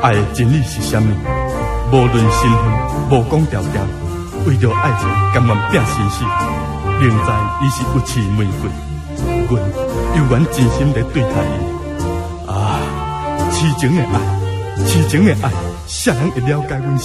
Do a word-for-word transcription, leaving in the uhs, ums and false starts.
爱的真理是啥物？无论身份，无讲条件，为着爱情甘愿拼生死。明知伊是有刺玫瑰，阮犹原真心地对待伊。啊，痴情的爱，痴情的爱，谁人会了解阮